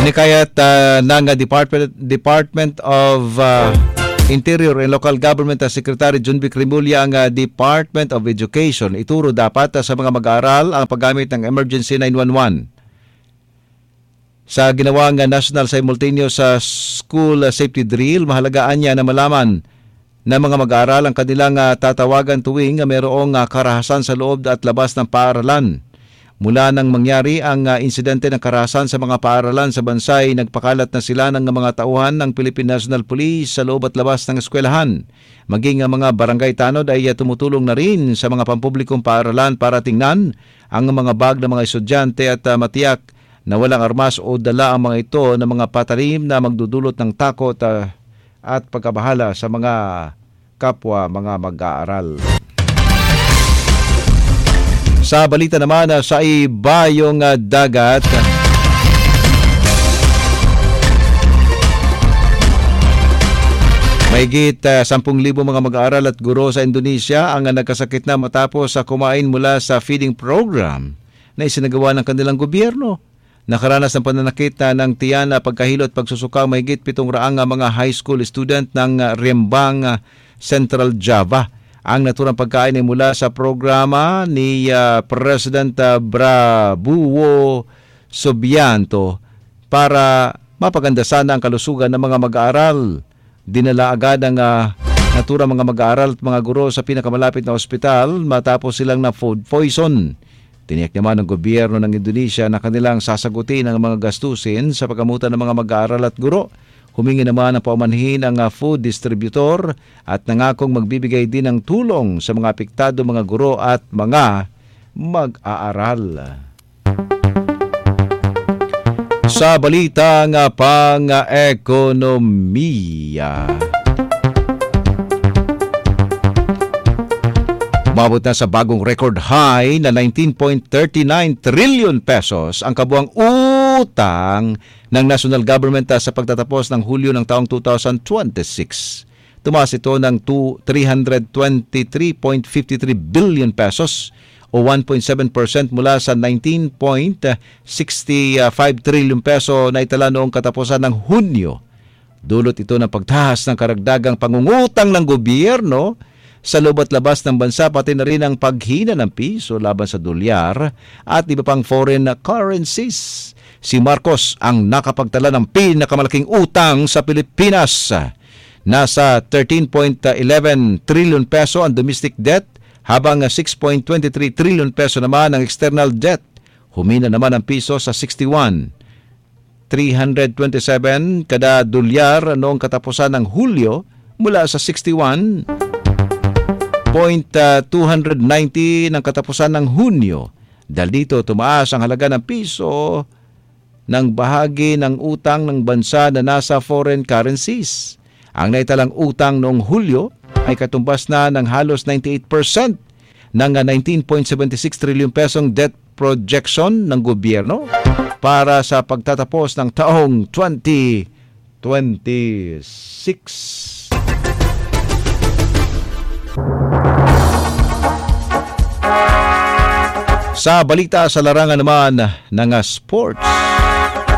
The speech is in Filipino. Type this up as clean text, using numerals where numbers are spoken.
Hinikayat ng Department of Interior and Local Government Secretary Junvic Rimulya ang Department of Education. Ituro dapat sa mga mag-aaral ang paggamit ng Emergency 911. Sa ginawang National Simultaneous School Safety Drill, mahalagaan niya na malaman ng mga mag-aaral ang kanilang tatawagan tuwing mayroong karahasan sa loob at labas ng paaralan. Mula nang mangyari ang insidente ng karahasan sa mga paaralan sa bansa ay nagpakalat na sila ng mga tauhan ng Philippine National Police sa loob at labas ng eskwelahan. Maging ang mga barangay tanod ay tumutulong na rin sa mga pampublikong paaralan para tingnan ang mga bag ng mga estudyante at matiyak na walang armas o dala ang mga ito ng mga patalim na magdudulot ng takot at pagkabahala sa mga kapwa mga mag-aaral. Sa balita naman sa ibayong dagat, mahigit 10,000 mga mag-aaral at guro sa Indonesia ang nagkasakit na matapos kumain mula sa feeding program na isinagawa ng kanilang gobyerno. Nakaranas ng pananakit ng tiyan, pagkahilo at pagsusuka mahigit 700 mga high school student ng Rembang, Central Java. Ang naturang pagkain ay mula sa programa ni President Prabowo Subianto para mapaganda sana ang kalusugan ng mga mag-aaral. Dinala agad ang naturang mga mag-aaral at mga guro sa pinakamalapit na ospital matapos silang na food poison. Tiniyak naman ng gobyerno ng Indonesia na kanilang sasagutin ang mga gastusin sa paggamutan ng mga mag-aaral at guro. Humingi naman ng paumanhin ang food distributor at nangakong magbibigay din ng tulong sa mga apektado mga guro at mga mag-aaral. Sa balitang pang-ekonomiya, umabot na sa bagong record high na 19.39 trillion pesos ang kabuang utang ng national government sa pagtatapos ng Hulyo ng taong 2026. Tumaas ito ng 323.53 billion pesos o 1.7% mula sa 19.65 trillion peso na itala noong katapusan ng Hunyo. Dulot ito ng pagtaas ng karagdagang pangungutang ng gobyerno sa loob at labas ng bansa, pati na rin ang paghina ng piso laban sa dolyar at iba pang foreign currencies. Si Marcos ang nakapagtala ng pinakamalaking utang sa Pilipinas. Nasa 13.11 trillion peso ang domestic debt, habang 6.23 trillion peso naman ang external debt. Humina naman ang piso sa 61.327 kada dolyar noong katapusan ng Hulyo mula sa 61.290 ng katapusan ng Hunyo. Dahil dito tumaas ang halaga ng piso ng bahagi ng utang ng bansa na nasa foreign currencies. Ang naitalang utang noong Hulyo ay katumbas na ng halos 98% ng 19.76 trillion pesong debt projection ng gobyerno para sa pagtatapos ng taong 2026. Sa balita sa larangan naman ng sports,